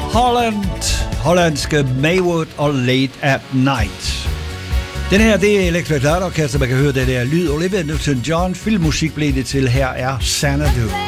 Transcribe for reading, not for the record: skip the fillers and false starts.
Hollandske Maywood og Late at Night. Den her, det er Electric Light Orchestra, man kan høre det der lyd. Olivia Newton-John, filmmusik blev det til. Her er Xanadu.